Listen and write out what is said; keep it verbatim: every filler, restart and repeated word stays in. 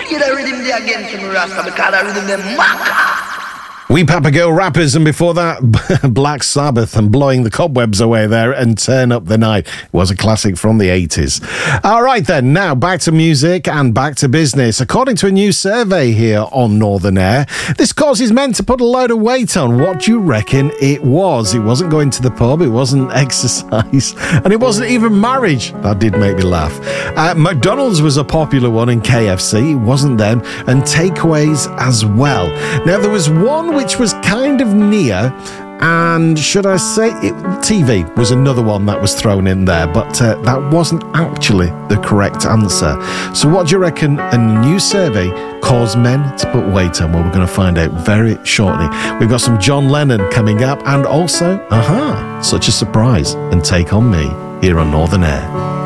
wicked a rhythm there again to me, Rasta, because I rhythm them maca. We Papa Girl Rappers, and before that, Black Sabbath and Blowing the Cobwebs Away there and Turn Up the Night. It was a classic from the eighties. All right then, now back to music and back to business. According to a new survey here on Northern Air, this causes men to put a load of weight on. What do you reckon it was? It wasn't going to the pub, it wasn't exercise, and it wasn't even marriage. That did make me laugh. Uh, McDonald's was a popular one, and K F C, it wasn't them, and takeaways as well. Now, there was one which was kind of near, and should I say it, T V was another one that was thrown in there, but uh, that wasn't actually the correct answer. So what do you reckon a new survey caused men to put weight on? Well, we're going to find out very shortly. We've got some John Lennon coming up, and also, aha, such a surprise, and Take On Me here on Northern Air.